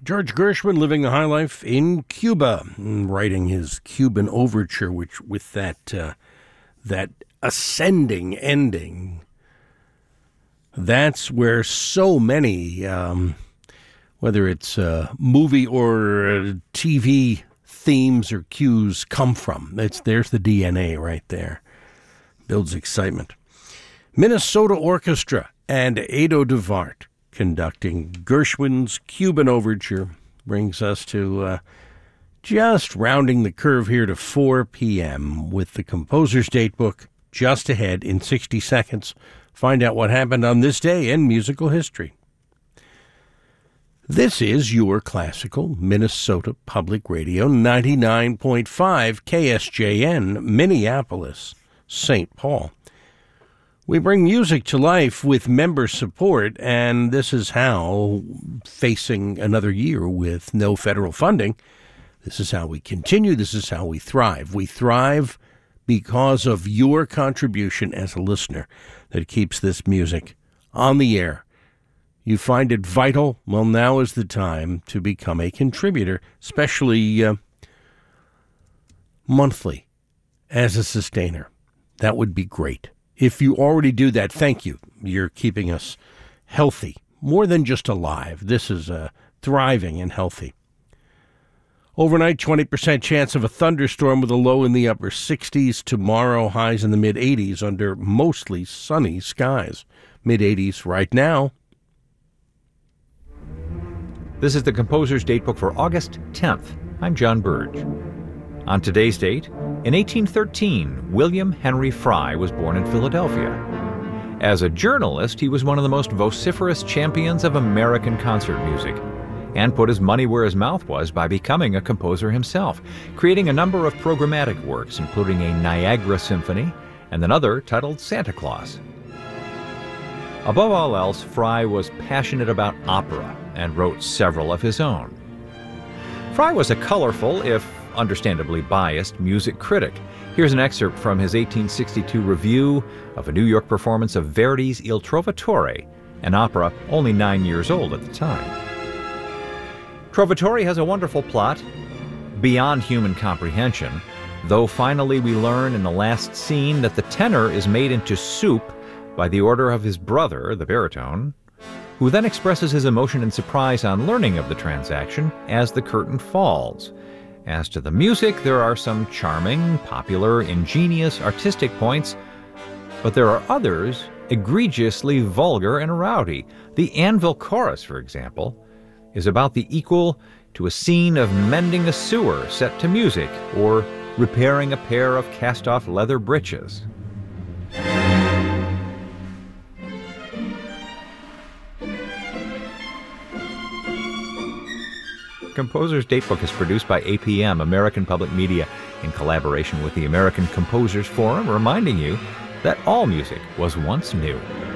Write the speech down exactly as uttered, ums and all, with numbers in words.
George Gershwin living the high life in Cuba, writing his Cuban overture, which with that uh, that ascending ending. That's where so many, um, whether it's uh, movie or uh, T V themes or cues, come from. It's, there's the D N A right there. Builds excitement. Minnesota Orchestra and Ado DeVart conducting Gershwin's Cuban Overture brings us to uh, just rounding the curve here to four p.m. with the Composer's Datebook just ahead in sixty seconds. Find out what happened on this day in musical history. This is your classical Minnesota Public Radio, ninety-nine point five K S J N, Minneapolis, Saint Paul. We bring music to life with member support, and this is how, facing another year with no federal funding, this is how we continue, this is how we thrive. We thrive because of your contribution as a listener that keeps this music on the air. You find it vital? Well, now is the time to become a contributor, especially uh, monthly as a sustainer. That would be great. If you already do that, thank you. You're keeping us healthy, more than just alive. This is uh, thriving and healthy. Overnight, twenty percent chance of a thunderstorm with a low in the upper sixties. Tomorrow, highs in the mid-eighties under mostly sunny skies. mid-eighties right now. This is the Composer's Datebook for August tenth. I'm John Burge. On today's date, in eighteen thirteen, William Henry Fry was born in Philadelphia. As a journalist, he was one of the most vociferous champions of American concert music, and put his money where his mouth was by becoming a composer himself, creating a number of programmatic works, including a Niagara Symphony and another titled Santa Claus. Above all else, Fry was passionate about opera and wrote several of his own. Fry was a colorful, if understandably biased, music critic. Here's an excerpt from his eighteen sixty-two review of a New York performance of Verdi's Il Trovatore, an opera only nine years old at the time. Trovatore has a wonderful plot, beyond human comprehension, though finally we learn in the last scene that the tenor is made into soup by the order of his brother, the baritone, who then expresses his emotion and surprise on learning of the transaction as the curtain falls. As to the music, there are some charming, popular, ingenious, artistic points, but there are others egregiously vulgar and rowdy. The Anvil Chorus, for example, is about the equal to a scene of mending a sewer set to music or repairing a pair of cast-off leather breeches. Composer's Datebook is produced by A P M, American Public Media, in collaboration with the American Composers Forum, reminding you that all music was once new.